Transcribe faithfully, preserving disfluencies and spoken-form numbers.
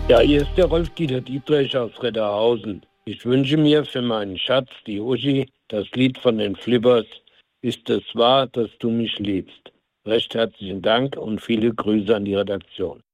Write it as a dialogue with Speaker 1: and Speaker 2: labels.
Speaker 1: Ja, hier ist der Rolf-Dieter Dietrich aus Redderhausen. Ich wünsche mir für meinen Schatz, die Uschi, das Lied von den Flippers, Ist es wahr, dass du mich liebst? Recht herzlichen Dank und viele Grüße an die Redaktion.